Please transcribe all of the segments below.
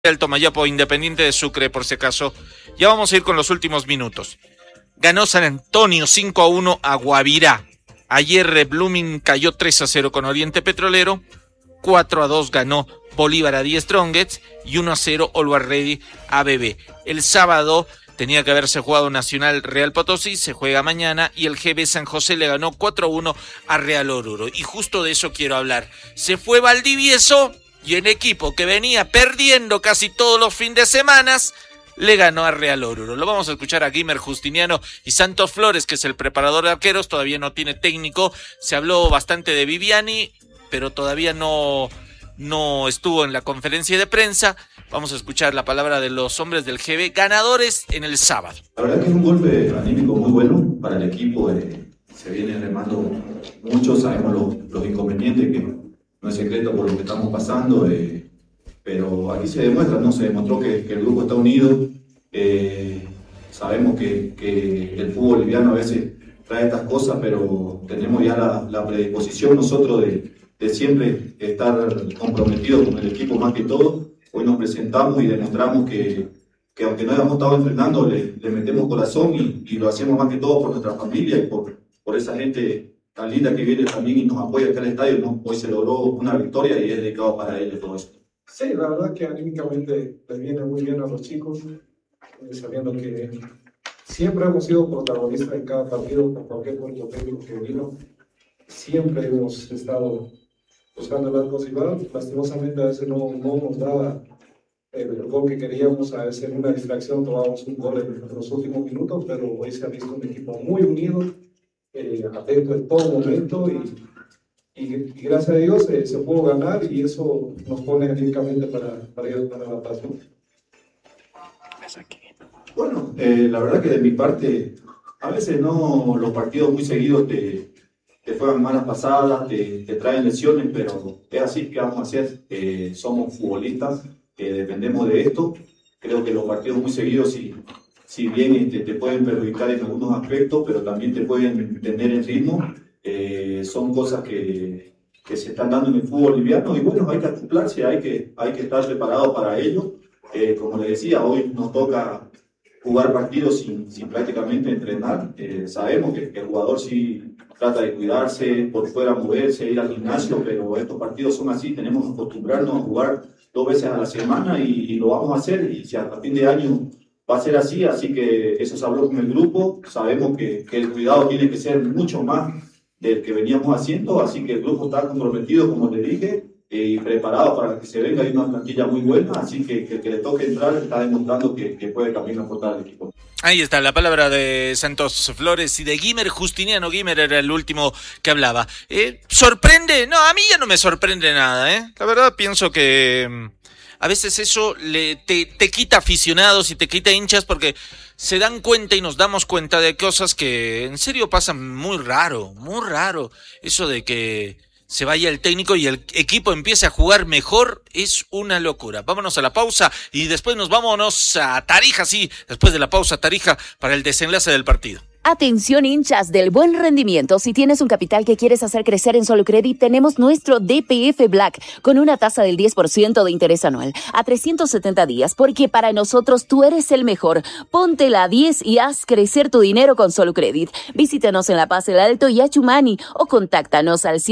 el Tomayapo, Independiente de Sucre, por si acaso. Ya vamos a ir con los últimos minutos. Ganó San Antonio 5-1 a Guavirá. Ayer Blooming cayó 3-0 con Oriente Petrolero. 4-2 ganó Bolívar a Die Strongets y 1-0 Always Ready a BB. El sábado tenía que haberse jugado Nacional Real Potosí, se juega mañana, y el GB San José le ganó 4-1 a Real Oruro. Y justo de eso quiero hablar. Se fue Valdivieso y el equipo que venía perdiendo casi todos los fines de semana le ganó a Real Oruro. Lo vamos a escuchar a Guimer Justiniano y Santos Flores, que es el preparador de arqueros. Todavía no tiene técnico. Se habló bastante de Viviani, pero todavía no estuvo en la conferencia de prensa. Vamos a escuchar la palabra de los hombres del GB, ganadores en el sábado. La verdad que es un golpe anímico muy bueno para el equipo. Se viene remando mucho, sabemos los inconvenientes, que no es secreto por lo que estamos pasando, pero aquí se demuestra, ¿no? Se demostró que el grupo está unido. Sabemos que el fútbol boliviano a veces trae estas cosas, pero tenemos ya la predisposición nosotros de siempre estar comprometidos con el equipo más que todo. Hoy nos presentamos y demostramos que aunque no hayamos estado enfrentando, le metemos corazón y lo hacemos más que todo por nuestra familia y por esa gente tan linda que viene también y nos apoya acá en el estadio, ¿no? Hoy se logró una victoria y es dedicado para ellos todo esto. Sí, la verdad que anímicamente les viene muy bien a los chicos, sabiendo que siempre hemos sido protagonistas en cada partido con cualquier cuerpo técnico que vino. Siempre hemos estado buscando el arco rival. Lastimosamente a veces no nos daba el gol que queríamos, a veces en una distracción tomábamos un gol en los últimos minutos, pero hoy se ha visto un equipo muy unido, atento en todo momento y gracias a Dios se pudo ganar y eso nos pone anímicamente para ir para la paz. Bueno, la verdad que de mi parte, a veces no, los partidos muy seguidos te juegan malas pasadas, te traen lesiones, pero es así que vamos a hacer. Somos futbolistas, dependemos de esto. Creo que los partidos muy seguidos, si bien te pueden perjudicar en algunos aspectos, pero también te pueden tener el ritmo. Son cosas que se están dando en el fútbol boliviano y bueno, hay que acoplarse, hay que estar preparado para ello. Como les decía, hoy nos toca jugar partidos sin prácticamente entrenar. Sabemos que el jugador sí trata de cuidarse, por fuera moverse, ir al gimnasio, pero estos partidos son así, tenemos que acostumbrarnos a jugar 2 veces a la semana y lo vamos a hacer, y si hasta fin de año va a ser así que eso se habló con el grupo. Sabemos que el cuidado tiene que ser mucho más del que veníamos haciendo, así que el grupo está comprometido, como le dije, y preparado para que se venga. Hay una plantilla muy buena, así que el que le toque entrar está demostrando que puede también aportar al equipo. Ahí está la palabra de Santos Flores y de Guimer Justiniano. Guimer era el último que hablaba. ¿Sorprende? No, a mí ya no me sorprende nada, La verdad pienso que a veces eso te quita aficionados y te quita hinchas, porque se dan cuenta y nos damos cuenta de cosas que en serio pasan muy raro. Eso de que se vaya el técnico y el equipo empiece a jugar mejor es una locura. Vámonos a la pausa y después vámonos a Tarija, sí, después de la pausa Tarija para el desenlace del partido. Atención hinchas del buen rendimiento, si tienes un capital que quieres hacer crecer en Solucredit, tenemos nuestro DPF Black con una tasa del 10% de interés anual a 370 días, porque para nosotros tú eres el mejor. Ponte la 10 y haz crecer tu dinero con Solucredit. Visítanos en La Paz, El Alto y Achumani o contáctanos al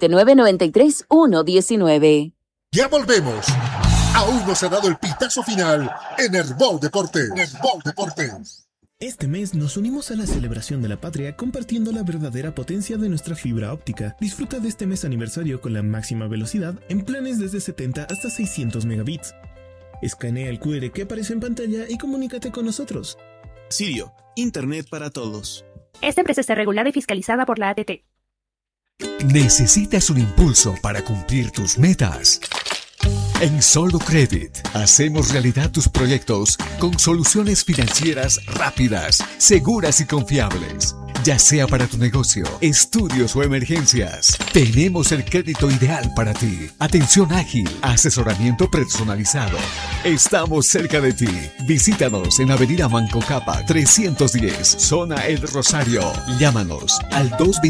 779-93-119. Ya volvemos. Aún no se ha dado el pitazo final en Herbol Deportes. Este mes nos unimos a la celebración de la patria compartiendo la verdadera potencia de nuestra fibra óptica. Disfruta de este mes aniversario con la máxima velocidad en planes desde 70 hasta 600 megabits. Escanea el QR que aparece en pantalla y comunícate con nosotros. Sirio, Internet para todos. Esta empresa está regulada y fiscalizada por la ATT. ¿Necesitas un impulso para cumplir tus metas? En Solucredit hacemos realidad tus proyectos con soluciones financieras rápidas, seguras y confiables. Ya sea para tu negocio, estudios o emergencias, tenemos el crédito ideal para ti. Atención ágil, asesoramiento personalizado. Estamos cerca de ti. Visítanos en Avenida Manco Capa 310, Zona El Rosario. Llámanos al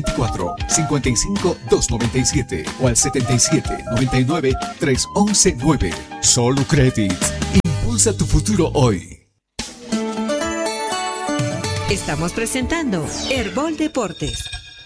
224-55-297 o al 77-99-311-9. Solo Credit. Impulsa tu futuro hoy. Estamos presentando Herbol Deportes.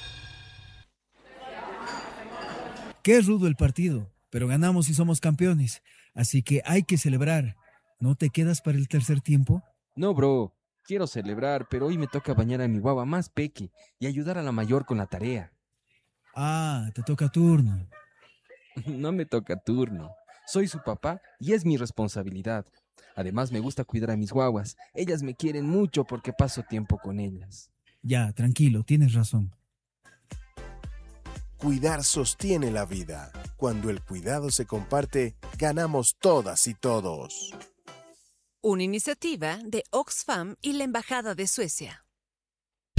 Qué rudo el partido, pero ganamos y somos campeones. Así que hay que celebrar. ¿No te quedas para el tercer tiempo? No, bro. Quiero celebrar, pero hoy me toca bañar a mi guagua más peque y ayudar a la mayor con la tarea. Ah, te toca turno. No me toca turno. Soy su papá y es mi responsabilidad. Además, me gusta cuidar a mis guaguas. Ellas me quieren mucho porque paso tiempo con ellas. Ya, tranquilo, tienes razón. Cuidar sostiene la vida. Cuando el cuidado se comparte, ganamos todas y todos. Una iniciativa de Oxfam y la Embajada de Suecia.